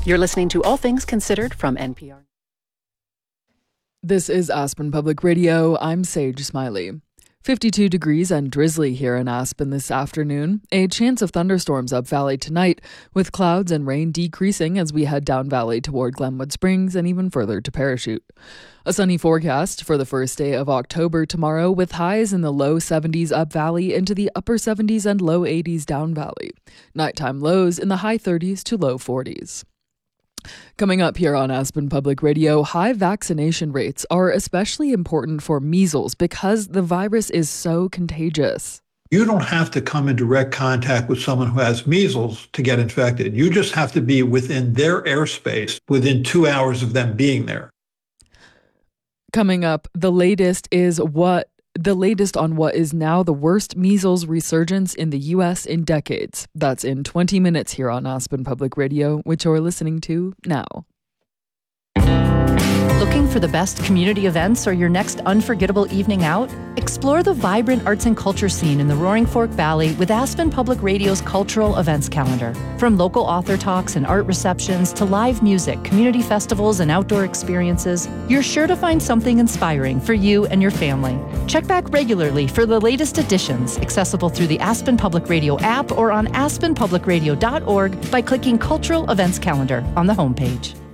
You're listening to All Things Considered from NPR. This is Aspen Public Radio. I'm Sage Smiley. 52 degrees and drizzly here in Aspen this afternoon. A chance of thunderstorms up valley tonight, with clouds and rain decreasing as we head down valley toward Glenwood Springs and even further to Parachute. A sunny forecast for the first day of October tomorrow, with highs in the low 70s up valley into the upper 70s and low 80s down valley. Nighttime lows in the high 30s to low 40s. Coming up here on Aspen Public Radio, high vaccination rates are especially important for measles because the virus is so contagious. You don't have to come in direct contact with someone who has measles to get infected. You just have to be within their airspace within 2 hours of them being there. Coming up, the latest on what is now the worst measles resurgence in the U.S. in decades. That's in 20 minutes here on Aspen Public Radio, which you're listening to now. Looking for the best community events or your next unforgettable evening out? Explore the vibrant arts and culture scene in the Roaring Fork Valley with Aspen Public Radio's cultural events calendar. From local author talks and art receptions to live music, community festivals, and outdoor experiences, you're sure to find something inspiring for you and your family. Check back regularly for the latest editions, accessible through the Aspen Public Radio app or on aspenpublicradio.org by clicking Cultural Events Calendar on the homepage.